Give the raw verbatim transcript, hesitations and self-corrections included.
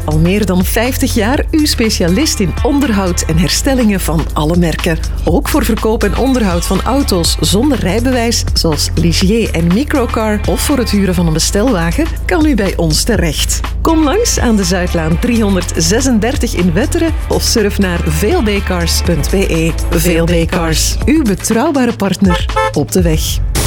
Al meer dan vijftig jaar uw specialist in onderhoud en herstellingen van alle merken. Ook voor verkoop en onderhoud van auto's zonder rijbewijs, zoals Ligier en Microcar, of voor het huren van een bestelwagen, kan u bij ons terecht. Kom langs aan de Zuidlaan driehonderdzesendertig in Wetteren of surf naar v l b cars punt b e. V L B Cars, uw betrouwbare partner op de weg.